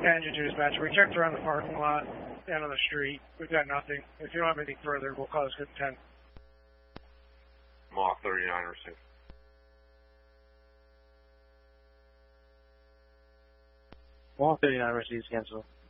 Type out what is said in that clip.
Engine 2 dispatch. We checked around the parking lot and on the street. We've got nothing. If you don't have anything further, we'll call this good 10. Mach 39 received. Mach 39 receives, cancel.